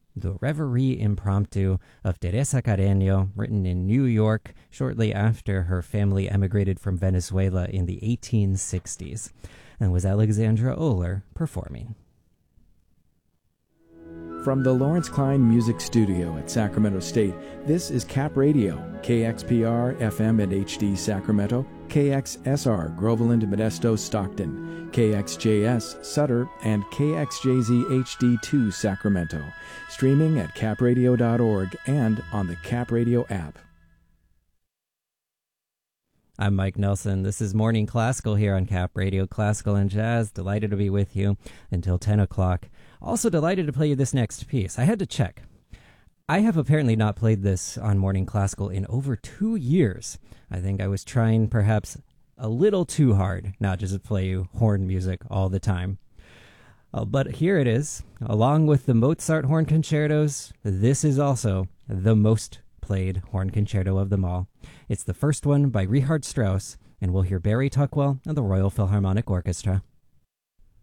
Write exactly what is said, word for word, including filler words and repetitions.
the Reverie Impromptu of Teresa Carreño, written in New York shortly after her family emigrated from Venezuela in the eighteen sixties, and was Alexandra Oler performing. From the Lawrence Klein Music Studio at Sacramento State, this is Cap Radio, K X P R, F M and H D Sacramento, K X S R, Groveland, Modesto, Stockton, K X J S, Sutter, and K X J Z H D two, Sacramento. Streaming at cap radio dot org and on the Cap Radio app. I'm Mike Nelson. This is Morning Classical here on Cap Radio, Classical and Jazz. Delighted to be with you until ten o'clock. Also delighted to play you this next piece. I had to check. I have apparently not played this on Morning Classical in over two years. I think I was trying perhaps a little too hard not just to play you horn music all the time. Uh, but here it is. Along with the Mozart horn concertos, this is also the most played horn concerto of them all. It's the first one by Richard Strauss, and we'll hear Barry Tuckwell and the Royal Philharmonic Orchestra.